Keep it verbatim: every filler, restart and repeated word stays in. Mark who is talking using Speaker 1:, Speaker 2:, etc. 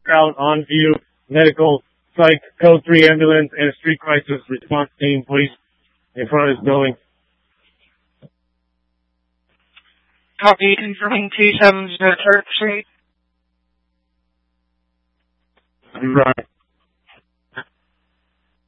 Speaker 1: crowd on view, medical, psych, code three ambulance, and a street crisis response team, police in front of this building.
Speaker 2: Copy, confirming two seven zero Church Street.
Speaker 1: Right.